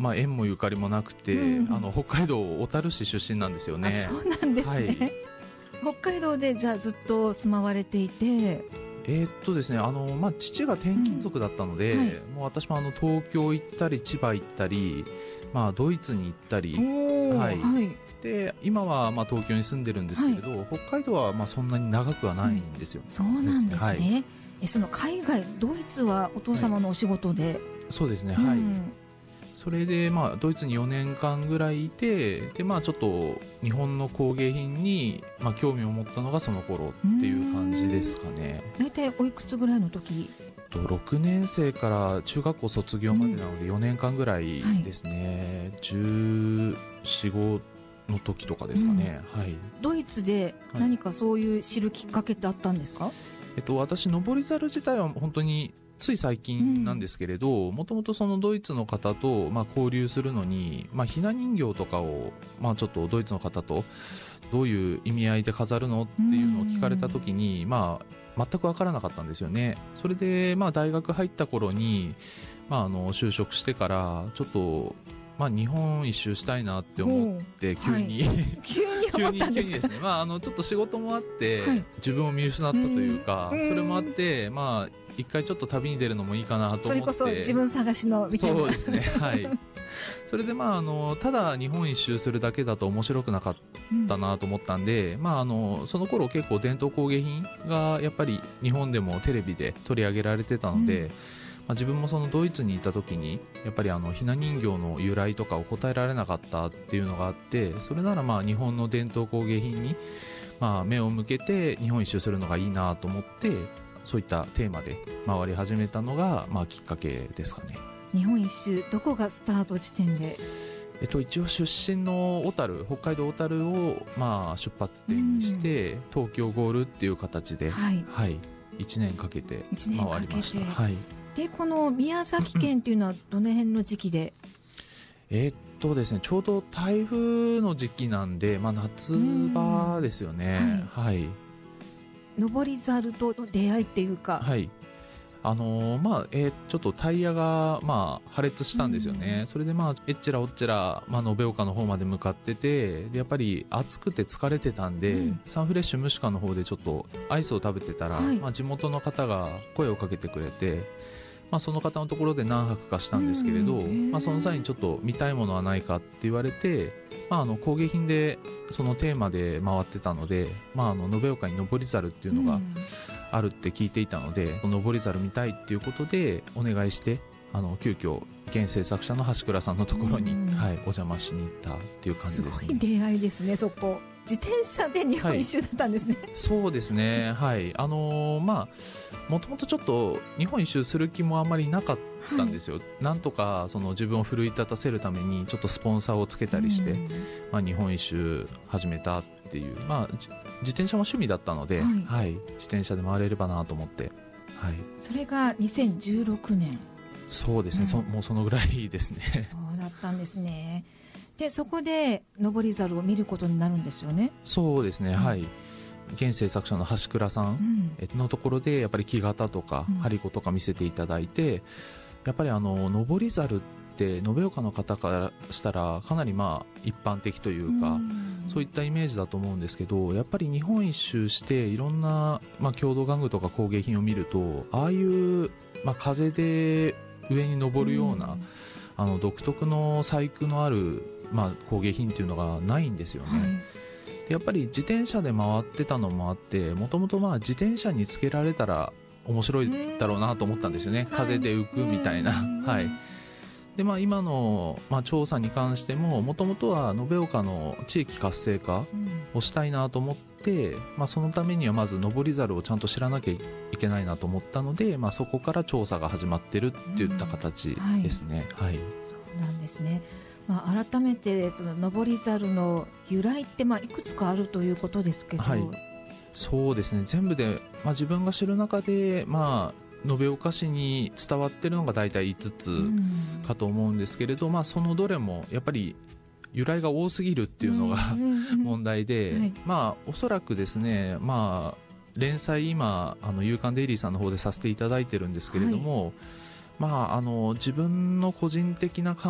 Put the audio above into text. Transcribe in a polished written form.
縁もゆかりもなくて、北海道小樽市出身なんですよね。 そうなんですね、北海道でじゃあずっと住まわれていて。 ですね、父が転勤族だったので、もう私も東京行ったり千葉行ったり、ドイツに行ったり、で今は東京に住んでるんですけれど、北海道はそんなに長くはないんですよ、 そうなんですね、その海外ドイツはお父様のお仕事で、 そうですね、それでドイツに4年間ぐらいいて、でちょっと日本の工芸品に興味を持ったのがその頃っていう感じですかね。 大体おいくつぐらいの時 ？6年生から中学校卒業までなので4年間ぐらいですね、14、15の時とかですかね、 ドイツで何かそういう知るきっかけってあったんですか？ 私登り猿自体は本当につい最近なんですけれど、もともとそのドイツの方と交流するのに、ひな人形とかをちょっとドイツの方とどういう意味合いで飾るのっていうのを聞かれた時に全く分からなかったんですよね。それで大学入った頃に就職してからちょっと日本一周したいなって思って急にですね、ちょっと仕事もあって、自分を見失ったというか、それもあって一回ちょっと旅に出るのもいいかなと思って、 それこそ自分探しのみたいな。 そうですね、それでただ日本一周するだけだと面白くなかったなと思ったんで、その頃結構伝統工芸品がやっぱり日本でもテレビで取り上げられてたので、自分もそのドイツにいた時にやっぱりひな人形の由来とかを答えられなかったっていうのがあって、それなら日本の伝統工芸品に目を向けて日本一周するのがいいなと思って、そういったテーマで回り始めたのがきっかけですかね。 日本一周どこがスタート地点で？ 一応出身の小樽、北海道小樽を出発点にして東京ゴールっていう形で、1年かけて回りました。 でこの宮崎県っていうのはどの辺の時期で？ ですね、ちょうど台風の時期なんで、夏場ですよね。 登り猿との出会いっていうか、 ちょっとタイヤが破裂したんですよね。それでえっちらおっちら延岡の方まで向かってて、でやっぱり暑くて疲れてたんで、サンフレッシュムシカの方でちょっとアイスを食べてたら、地元の方が声をかけてくれて、その方のところで何泊かしたんですけれど、その際にちょっと見たいものはないかって言われて、工芸品でそのテーマで回ってたので、延岡に登り猿っていうのがあるって聞いていたので、登り猿見たいっていうことでお願いして、急遽現制作者の橋倉さんのところに、お邪魔しに行ったっていう感じですね。 すごい出会いですね。そこ自転車で日本一周だったんですね。 そうですね、もともとちょっと日本一周する気もあまりなかったんですよ。なんとかその自分を奮い立たせるためにちょっとスポンサーをつけたりして、日本一周始めたっていう、自転車も趣味だったので、自転車で回れればなと思って、 それが2016年。 そうですね、もうそのぐらいですね。 そうだったんですね。でそこで登り猿を見ることになるんですよね。 そうですね、現制作者の橋倉さんのところでやっぱり木型とか張り子とか見せていただいて、やっぱり登り猿って延岡の方からしたらかなり一般的というか、そういったイメージだと思うんですけど、やっぱり日本一周していろんな、郷土玩具とか工芸品を見ると、ああいう、風で上に登るような、独特の細工のある、工芸品っていうのがないんですよね。やっぱり自転車で回ってたのもあって、もともと自転車につけられたら面白いだろうなと思ったんですよね。風で浮くみたいな。で今の、調査に関してももともとは延岡の地域活性化をしたいなと思って、そのためにはまず登り猿をちゃんと知らなきゃいけないなと思ったので、そこから調査が始まってるっていった形ですね。 そうなんですね。改めてその登り猿の由来っていくつかあるということですけど、 そうですね、全部で、自分が知る中で延岡市に伝わってるのが大体5つかと思うんですけれど、そのどれもやっぱり由来が多すぎるっていうのが問題で、おそらくですね、連載今夕刊デイリーさんの方でさせていただいてるんですけれども、自分の個人的な考